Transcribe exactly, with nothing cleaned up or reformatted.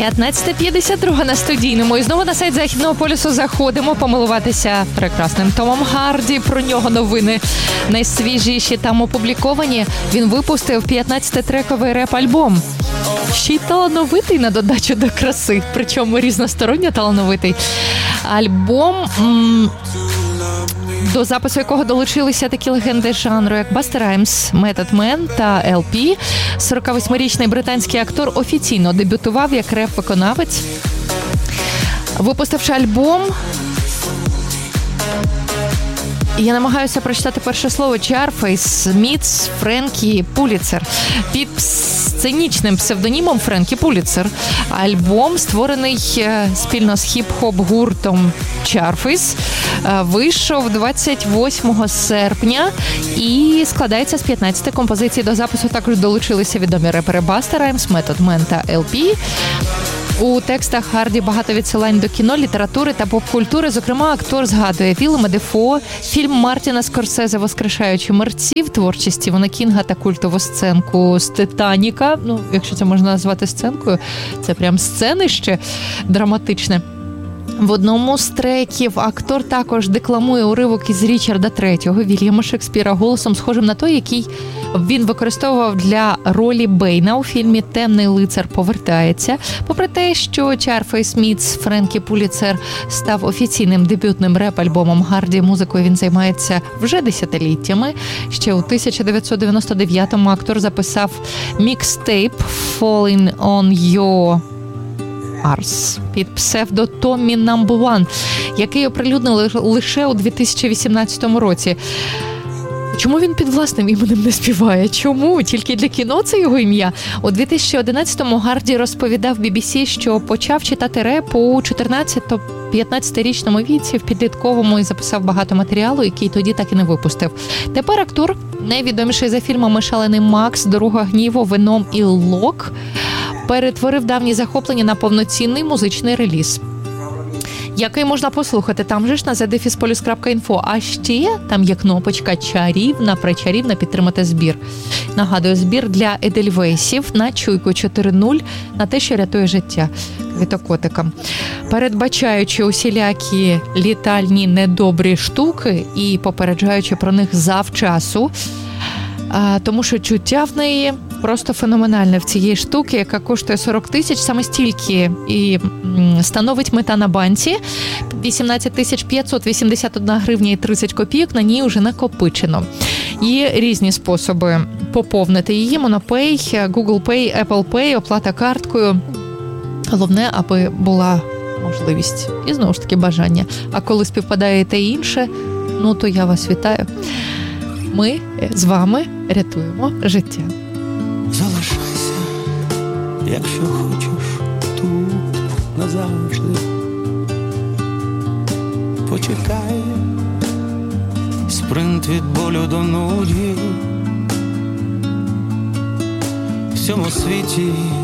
п'ятнадцята п'ятдесят два на студійному. І знову на сайт Західного полюсу заходимо помилуватися прекрасним Томом Харді. Про нього новини найсвіжіші там опубліковані. Він випустив п'ятнадцятитрековий реп-альбом. Ще й талановитий на додачу до краси. Причому різносторонньо талановитий. Альбом, м- до запису якого долучилися такі легенди жанру, як Busta Rhymes, Method Man та ел пі. сорокавосьмирічний британський актор офіційно дебютував як реп-виконавець. Випустивши альбом, я намагаюся прочитати перше слово Чарфейс, Міц, Френкі Пуліцер. Під сценічним псевдонімом Френкі Пуліцер. Альбом, створений спільно з хіп-хоп-гуртом Чарфейс, вийшов двадцять восьмого серпня і складається з п'ятнадцяти композицій. До запису також долучилися відомі репери Busta Rhymes, Method Man та ел пі. У текстах Харді багато відсилань до кіно, літератури та поп-культури. Зокрема, актор згадує Віллема Дефо, фільм Мартіна Скорсезе «Воскрешаючи мерців», творчість Стівена Кінга та культову сценку з «Титаніка». Ну, якщо це можна назвати сценкою, це прям сценище драматичне. В одному з треків актор також декламує уривок із Річарда третього, Вільяма Шекспіра, голосом схожим на той, який він використовував для ролі Бейна у фільмі «Темний лицар повертається». Попри те, що Чарфейс Міц Френкі Пуліцер став офіційним дебютним реп-альбомом Харді, музикою він займається вже десятиліттями. Ще у тисяча дев'ятсот дев'яносто дев'ятому актор записав мікстейп «Falling on Your Арс» під псевдо Томмі Number One, який оприлюднили лише у дві тисячі вісімнадцятому році. Чому він під власним іменем не співає? Чому? Тільки для кіно це його ім'я? У дві тисячі одинадцятому Харді розповідав бі бі сі, що почав читати реп у чотирнадцяти-п'ятнадцятирічному віці в підлітковому і записав багато матеріалу, який тоді так і не випустив. Тепер актор, найвідоміший за фільмами «Шалений Макс», «Дорога гніву», «Веном» і «Лок», перетворив давні захоплення на повноцінний музичний реліз, який можна послухати там же ж на зет еф ес полюс крапка інфо. А ще там є кнопочка «Чарівна», «Пречарівна», «Підтримати збір». Нагадую, збір для Едельвейсів на чуйку чотири нуль, на те, що рятує життя квітокотикам. Передбачаючи усілякі літальні недобрі штуки і попереджаючи про них завчасу, тому що чуття в неї просто феноменальне в цієї штуки, яка коштує сорок тисяч, саме стільки і становить мета на банці. вісімнадцять тисяч п'ятсот вісімдесят одна гривня і тридцять копійок на ній вже накопичено. Є різні способи поповнити її: Монопей, Google Pay, Apple Pay, оплата карткою. Головне, аби була можливість і, знову ж таки, бажання. А коли співпадає і те інше, ну то я вас вітаю. Ми з вами рятуємо життя. Залишайся, якщо хочеш, тут назавжди. Почекай, спринт від болю до нудьги. В цьому світі